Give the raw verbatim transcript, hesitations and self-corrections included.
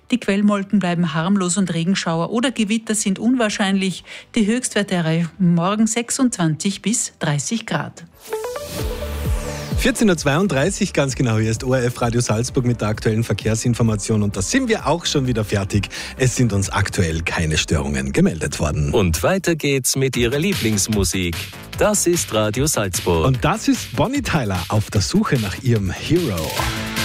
Die Quellmolken bleiben harmlos und Regenschauer oder Gewitter sind unwahrscheinlich. Die Höchstwerte erreichen morgen sechsundzwanzig bis dreißig Grad. vierzehn Uhr zweiunddreißig, ganz genau, hier ist O R F Radio Salzburg mit der aktuellen Verkehrsinformation und da sind wir auch schon wieder fertig. Es sind uns aktuell keine Störungen gemeldet worden. Und weiter geht's mit Ihrer Lieblingsmusik. Das ist Radio Salzburg. Und das ist Bonnie Tyler auf der Suche nach ihrem Hero.